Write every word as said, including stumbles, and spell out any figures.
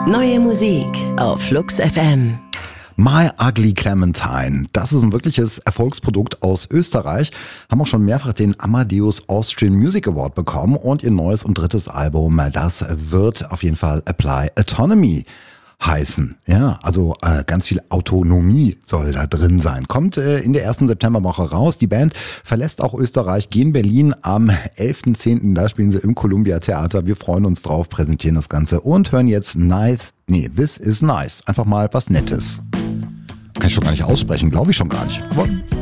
Neue Musik auf Flux F M. My Ugly Clementine, das ist ein wirkliches Erfolgsprodukt aus Österreich, haben auch schon mehrfach den Amadeus Austrian Music Award bekommen und ihr neues und drittes Album, das wird auf jeden Fall Apply Autonomy heißen. Ja, also äh, ganz viel Autonomie soll da drin sein. Kommt äh, in der ersten Septemberwoche raus. Die Band verlässt auch Österreich, gehen Berlin am elften zehnten Da spielen sie im Columbia Theater. Wir freuen uns drauf, präsentieren das Ganze und hören jetzt Nice, nee, This is Nice. Einfach mal was Nettes. Kann ich schon gar nicht aussprechen, glaube ich schon gar nicht. Aber